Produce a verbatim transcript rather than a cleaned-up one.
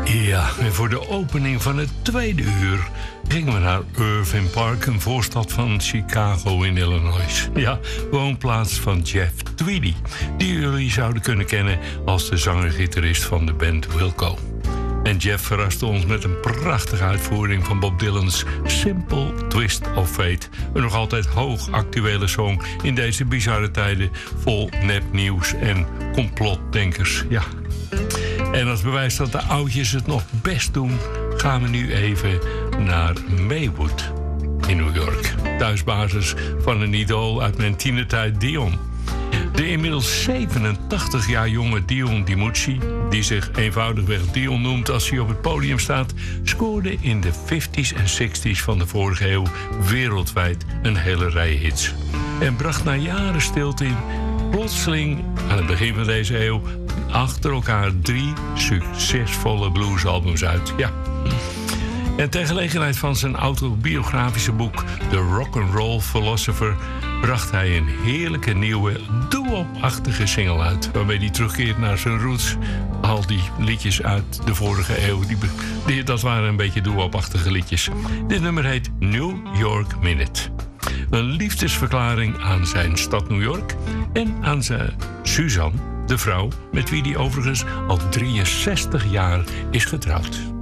Ja, en voor de opening van het tweede uur gingen we naar Irving Park, een voorstad van Chicago in Illinois. Ja, woonplaats van Jeff Tweedy, die jullie zouden kunnen kennen als de zanger-gitarist van de band Wilco. En Jeff verraste ons met een prachtige uitvoering van Bob Dylan's Simple Twist of Fate. Een nog altijd hoog actuele song in deze bizarre tijden vol nepnieuws en complotdenkers. Ja. En als bewijs dat de oudjes het nog best doen, gaan we nu even naar Maywood in New York. Thuisbasis van een idool uit mijn tienertijd, Dion. De inmiddels zevenentachtig jaar jonge Dion DiMucci, die zich eenvoudigweg Dion noemt als hij op het podium staat, scoorde in de vijftiger en zestigers van de vorige eeuw wereldwijd een hele rij hits. En bracht na jaren stilte in plotseling aan het begin van deze eeuw achter elkaar drie succesvolle bluesalbums uit. Ja. En ter gelegenheid van zijn autobiografische boek The Rock'n'Roll Philosopher bracht hij een heerlijke nieuwe doo-wop-achtige single uit, waarmee hij terugkeert naar zijn roots. Al die liedjes uit de vorige eeuw, die, die, dat waren een beetje doo-wop-achtige liedjes. Dit nummer heet New York Minute. Een liefdesverklaring aan zijn stad New York en aan zijn Suzanne, de vrouw met wie hij overigens al drieënzestig jaar is getrouwd.